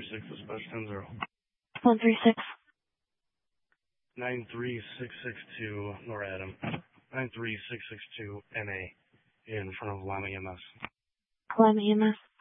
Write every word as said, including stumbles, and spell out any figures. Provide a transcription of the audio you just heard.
three six, dispatch ten zero. one three six. nine three six six two, Nora Adam. nine three six six two N A in front of Lima E M S. Lima E M S.